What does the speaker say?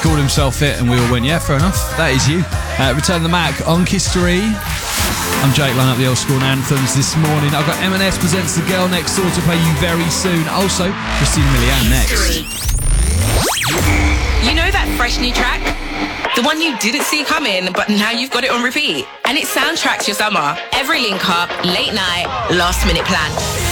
called himself fit, and we all went, yeah, fair enough, that is you. Return the Mac on Kiss 3. I'm Jake, line up the old school anthems this morning. I've got M&S presents The Girl Next Door to play you very soon. Also, Christina Milian next. You know that fresh new track? The one you didn't see coming, but now you've got it on repeat. And it soundtracks your summer. Every link up, late night, last minute plan.